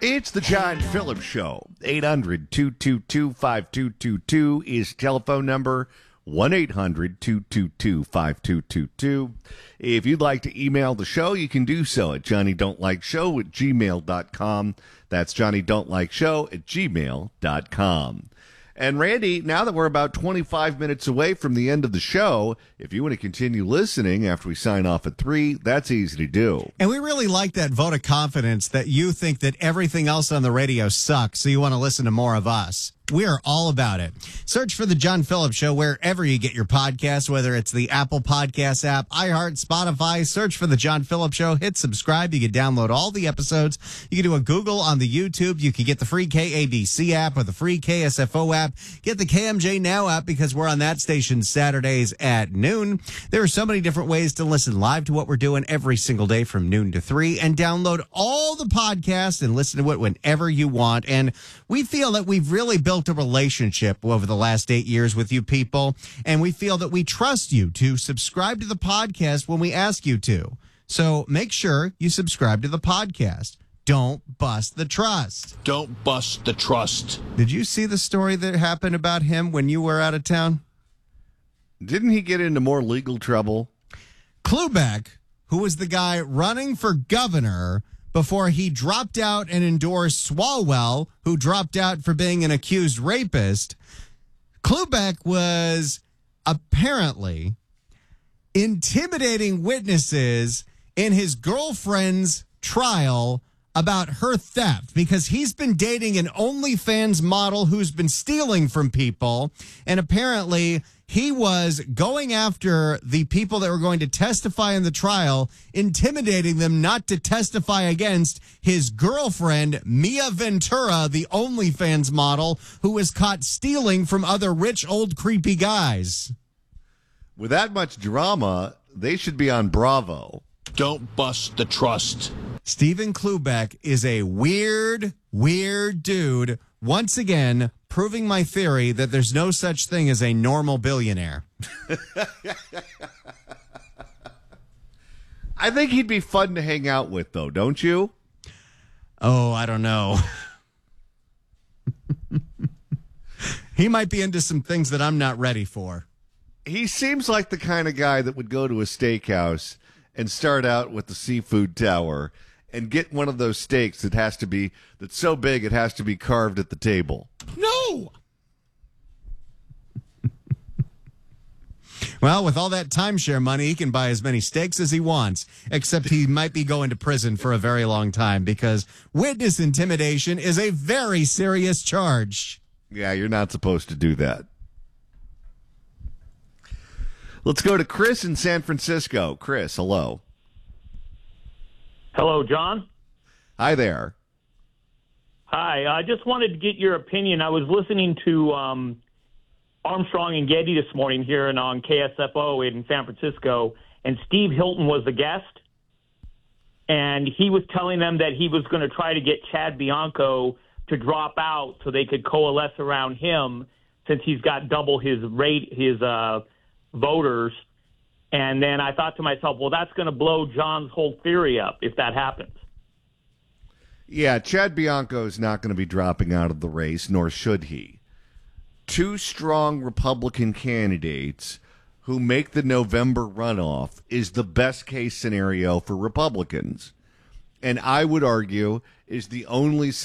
It's the John Phillips Show. 800-222-5222 is telephone number. 1-800-222-5222. If you'd like to email the show, you can do so at johnnydon'tlikeshow@gmail.com. That's johnnydon'tlikeshow@gmail.com. And Randy, now that we're about 25 minutes away from the end of the show, if you want to continue listening after we sign off at 3, that's easy to do. And we really like that vote of confidence that you think that everything else on the radio sucks, so you want to listen to more of us. We are all about it. Search for The John Phillips Show wherever you get your podcasts, whether it's the Apple Podcast app, iHeart, Spotify. Search for The John Phillips Show. Hit subscribe. You can download all the episodes. You can do a Google on the YouTube. You can get the free KABC app or the free KSFO app. Get the KMJ Now app because we're on that station Saturdays at noon. There are so many different ways to listen live to what we're doing every single day from noon to 3 and download all the podcasts and listen to it whenever you want. And we feel that we've really built a relationship over the last 8 years with you people, and we feel that we trust you to subscribe to the podcast when we ask you to. So make sure you subscribe to the podcast. Don't bust the trust. Don't bust the trust. Did you see the story that happened about him when you were out of town? Didn't he get into more legal trouble? Klubeck, who was the guy running for governor before he dropped out and endorsed Swalwell, who dropped out for being an accused rapist. Klubeck was apparently intimidating witnesses in his girlfriend's trial about her theft because he's been dating an OnlyFans model who's been stealing from people. And apparently he was going after the people that were going to testify in the trial, intimidating them not to testify against his girlfriend, Mia Ventura, the OnlyFans model, who was caught stealing from other rich, old, creepy guys. With that much drama, they should be on Bravo. Don't bust the trust. Stephen Klubeck is a weird, weird dude. Once again, proving my theory that there's no such thing as a normal billionaire. I think he'd be fun to hang out with, though, don't you? Oh, I don't know. He might be into some things that I'm not ready for. He seems like the kind of guy that would go to a steakhouse and start out with the seafood tower and get one of those steaks that's so big it has to be carved at the table. No! Well, with all that timeshare money, he can buy as many steaks as he wants, except he might be going to prison for a very long time because witness intimidation is a very serious charge. Yeah, you're not supposed to do that. Let's go to Chris in San Francisco. Chris, hello. Hello, John. Hi there. Hi. I just wanted to get your opinion. I was listening to Armstrong and Getty this morning here and on KSFO in San Francisco, and Steve Hilton was the guest, and he was telling them that he was going to try to get Chad Bianco to drop out so they could coalesce around him since he's got double his voters. And then I thought to myself, well, that's going to blow John's whole theory up if that happens. Yeah, Chad Bianco is not going to be dropping out of the race, nor should he. Two strong Republican candidates who make the November runoff is the best case scenario for Republicans. And I would argue is the only